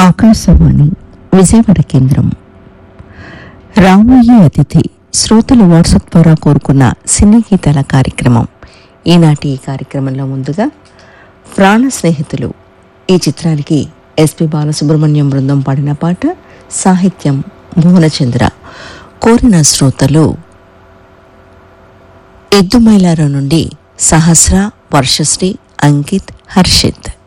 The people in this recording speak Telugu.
ఆకాశవాణి విజయవాడ కేంద్రం. రాబోయే అతిథి శ్రోతలు వాట్సాప్ ద్వారా కోరుకున్న సినీ గీతాల కార్యక్రమం. ఈనాటి ఈ కార్యక్రమంలో ముందుగా ప్రాణ స్నేహితులు ఈ చిత్రానికి ఎస్పి బాలసుబ్రహ్మణ్యం బృందం పాడిన పాట, సాహిత్యం భువనచంద్ర. కోరిన శ్రోతలు ఎద్దుమైలారం నుండి సహస్ర, వర్షశ్రీ, అంకిత్, హర్షిత్.